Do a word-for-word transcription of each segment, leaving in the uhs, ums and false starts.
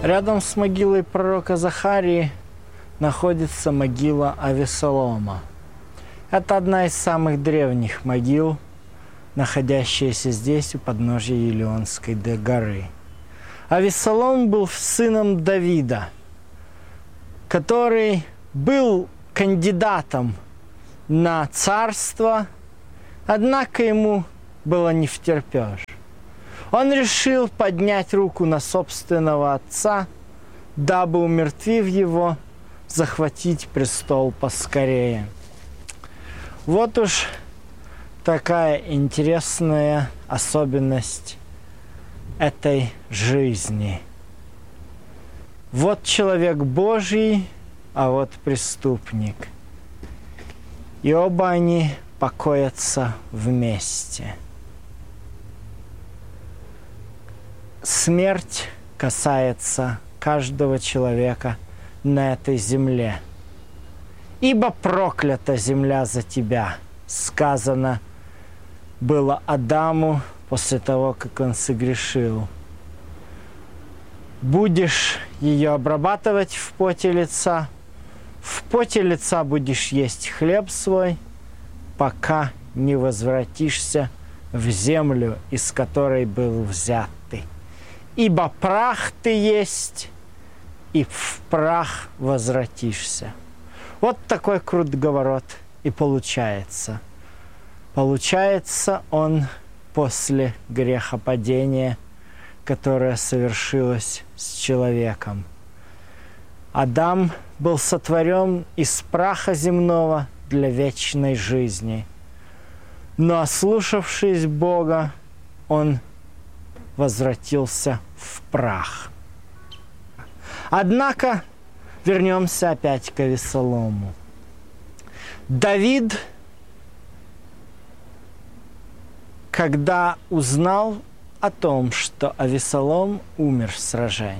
Рядом с могилой пророка Захарии находится могила Авессалома. Это одна из самых древних могил, находящаяся здесь, у подножия Елеонской горы. Авессалом был сыном Давида, который был кандидатом на царство, однако ему было не втерпешь. Он решил поднять руку на собственного отца, дабы, умертвив его, захватить престол поскорее. Вот уж такая интересная особенность этой жизни. Вот человек Божий, а вот преступник. И оба они покоятся вместе. Смерть касается каждого человека на этой земле. «Ибо проклята земля за тебя», сказано было Адаму после того, как он согрешил. «Будешь ее обрабатывать в поте лица, в поте лица будешь есть хлеб свой, пока не возвратишься в землю, из которой был взят ты. Ибо прах ты есть, и в прах возвратишься». Вот такой круговорот и получается. Получается он после грехопадения, которое совершилось с человеком. Адам был сотворен из праха земного для вечной жизни. Но, ослушавшись Бога, он возвратился в прах. Однако вернемся опять к Авессалому. Давид, когда узнал о том, что Авессалом умер в сражении,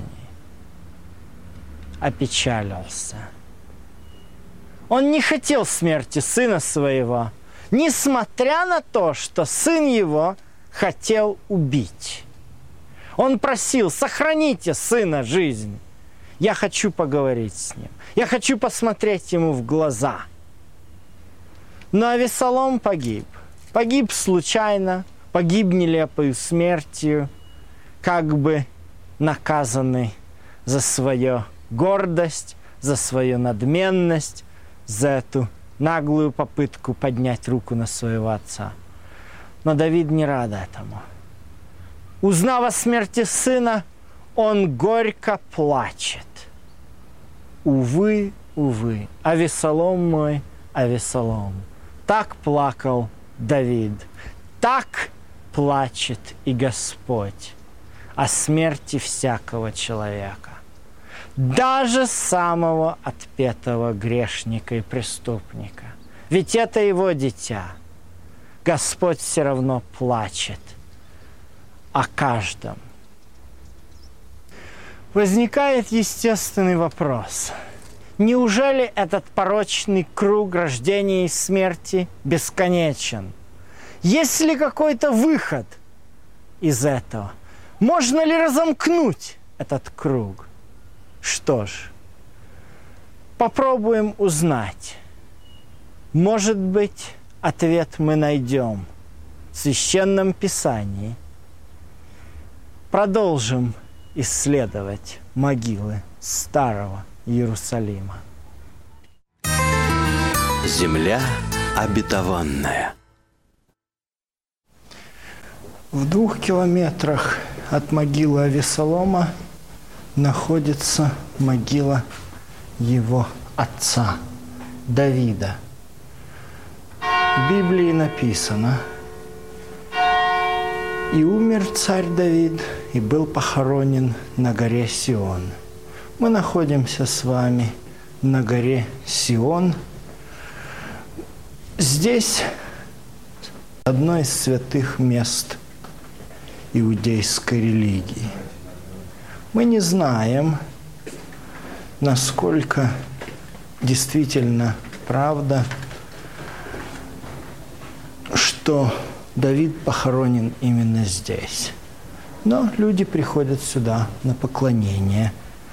опечалился. Он не хотел смерти сына своего, несмотря на то, что сын его хотел убить. Он просил: сохраните сына жизнь. Я хочу поговорить с ним. Я хочу посмотреть ему в глаза. Но Авессалом погиб. Погиб случайно, погиб нелепою смертью, как бы наказанный за свою гордость, за свою надменность, за эту наглую попытку поднять руку на своего отца. Но Давид не рад этому. Узнав о смерти сына, он горько плачет. Увы, увы, Авессалом мой, Авессалом. Так плакал Давид. Так плачет и Господь о смерти всякого человека. Даже самого отпетого грешника и преступника. Ведь это его дитя. Господь все равно плачет о каждом. Возникает естественный вопрос. Неужели этот порочный круг рождения и смерти бесконечен? Есть ли какой-то выход из этого? Можно ли разомкнуть этот круг? Что ж, попробуем узнать. Может быть, ответ мы найдем в Священном Писании. Продолжим исследовать могилы Старого Иерусалима. Земля обетованная. В двух километрах от могилы Авессалома находится могила его отца Давида. В Библии написано: «И умер царь Давид, и был похоронен на горе Сион». Мы находимся с вами на горе Сион. Здесь одно из святых мест иудейской религии. Мы не знаем, насколько действительно правда, что Давид похоронен именно здесь. Но люди приходят сюда на поклонение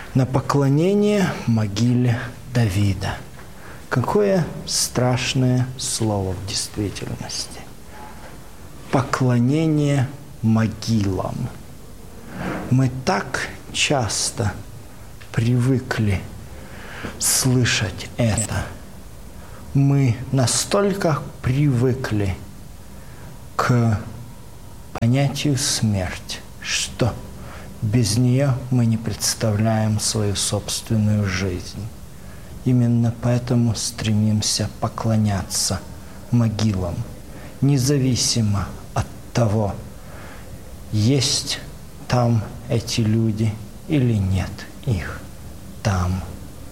на поклонение могиле Давида. Какое страшное слово в действительности. Поклонение могилам. Мы так часто привыкли слышать это. Мы настолько привыкли к понятию смерть, что без нее мы не представляем свою собственную жизнь. Именно поэтому стремимся поклоняться могилам, независимо от того, есть там эти люди или нет их там.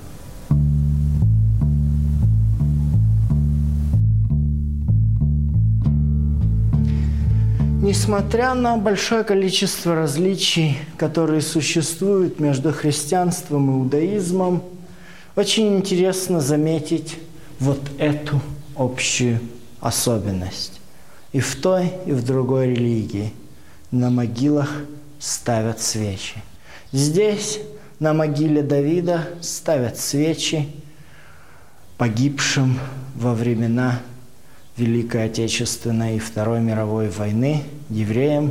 Несмотря на большое количество различий, которые существуют между христианством и иудаизмом, очень интересно заметить вот эту общую особенность. И в той, и в другой религии на могилах ставят свечи. Здесь, на могиле Давида, ставят свечи погибшим во времена Великой Отечественной и Второй мировой войны евреям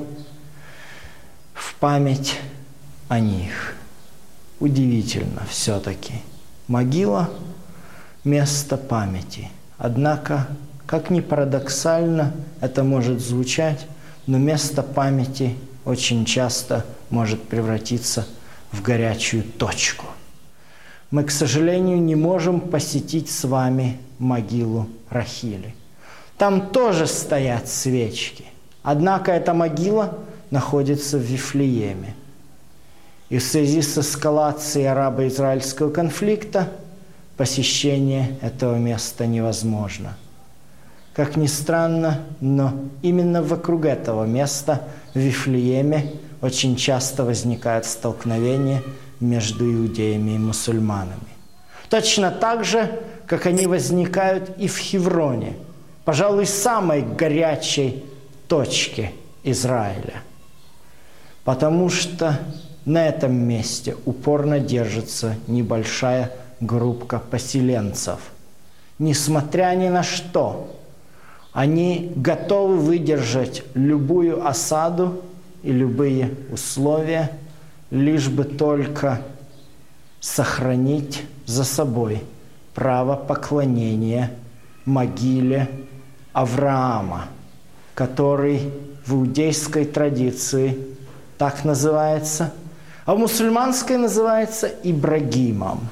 в память о них. Удивительно все-таки. Могила – место памяти. Однако, как ни парадоксально это может звучать, но место памяти очень часто может превратиться в горячую точку. Мы, к сожалению, не можем посетить с вами могилу Рахили. Там тоже стоят свечки. Однако эта могила находится в Вифлееме. И в связи с эскалацией арабо-израильского конфликта посещение этого места невозможно. Как ни странно, но именно вокруг этого места в Вифлееме очень часто возникают столкновения между иудеями и мусульманами. Точно так же, как они возникают и в Хевроне, пожалуй, самой горячей точке Израиля. Потому что на этом месте упорно держится небольшая группка поселенцев. Несмотря ни на что, они готовы выдержать любую осаду и любые условия, лишь бы только сохранить за собой право поклонения могиле Авраама, который в иудейской традиции так называется, а в мусульманской называется Ибрагимом.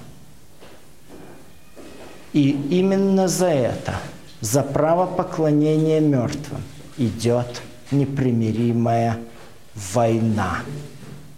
И именно за это, за право поклонения мертвым, идет непримиримая война.